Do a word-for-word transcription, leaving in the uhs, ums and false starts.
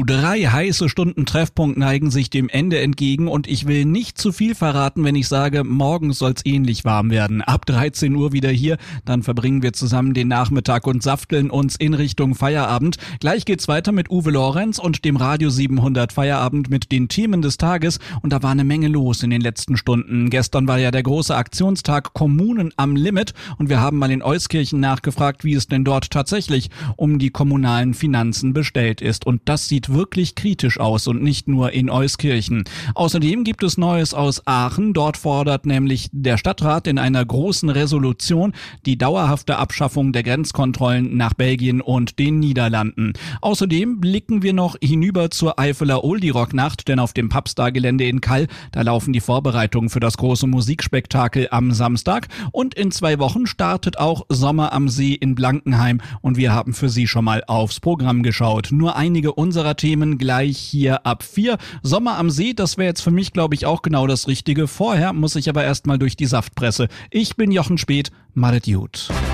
Drei heiße Stunden Treffpunkt neigen sich dem Ende entgegen und ich will nicht zu viel verraten, wenn ich sage, morgen soll's ähnlich warm werden. Ab dreizehn Uhr wieder hier, dann verbringen wir zusammen den Nachmittag und safteln uns in Richtung Feierabend. Gleich geht's weiter mit Uwe Lorenz und dem Radio siebenhundert Feierabend mit den Themen des Tages und da war eine Menge los in den letzten Stunden. Gestern war ja der große Aktionstag Kommunen am Limit und wir haben mal in Euskirchen nachgefragt, wie es denn dort tatsächlich um die kommunalen Finanzen bestellt ist und das sieht wirklich kritisch aus und nicht nur in Euskirchen. Außerdem gibt es Neues aus Aachen. Dort fordert nämlich der Stadtrat in einer großen Resolution die dauerhafte Abschaffung der Grenzkontrollen nach Belgien und den Niederlanden. Außerdem blicken wir noch hinüber zur Eifeler Oldie-Rock-Nacht, denn auf dem Pubstar-Gelände in Kall, da laufen die Vorbereitungen für das große Musikspektakel am Samstag und in zwei Wochen startet auch Sommer am See in Blankenheim und wir haben für Sie schon mal aufs Programm geschaut. Nur einige unserer Themen gleich hier ab vier. Sommer am See, das wäre jetzt für mich, glaube ich, auch genau das Richtige. Vorher muss ich aber erstmal durch die Saftpresse. Ich bin Jochen Speth, malet gut.